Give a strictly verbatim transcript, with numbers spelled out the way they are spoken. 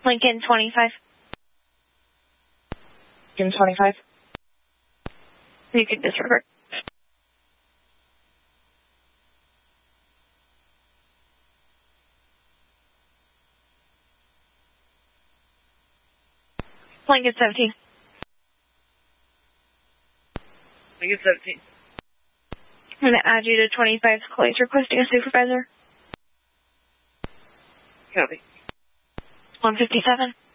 Lincoln twenty-five. Lincoln twenty-five. You can disregard. Lincoln seventeen. Lincoln seventeen. I'm going to add you to twenty-five. Chloe's requesting a supervisor. Copy. one fifty-seven.